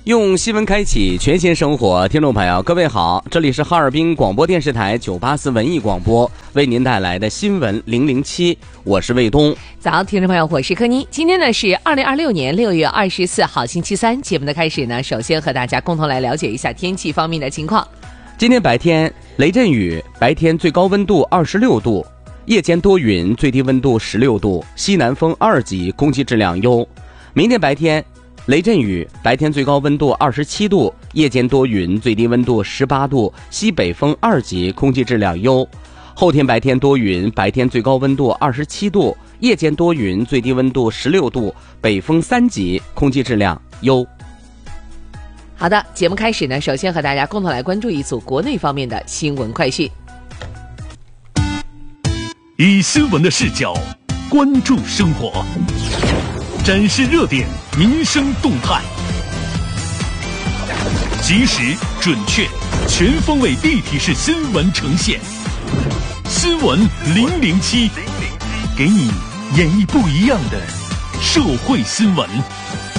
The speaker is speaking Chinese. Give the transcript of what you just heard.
用新闻开启全新生活，听众朋友各位好，这里是哈尔滨广播电视台984文艺广播为您带来的新闻007，我是卫东。 早，听众朋友，我是柯妮。今天呢是2026年6月24号星期三，节目的开始呢，首先和大家共同来了解一下天气方面的情况。 今天白天雷阵雨，白天最高温度26度，夜间多云，最低温度16度，西南风2级，空气质量优。明天白天雷阵雨，白天最高温度27度，夜间多云，最低温度18度，西北风2级，空气质量优。后天白天多云，白天最高温度27度，夜间多云，最低温度16度，北风3级，空气质量优。 好的，节目开始呢，首先和大家共同来关注一组国内方面的新闻快讯。 以新闻的视角关注生活，展示热点，民生动态，及时、准确、全方位立体式新闻呈现。新闻007，给你演绎不一样的社会新闻。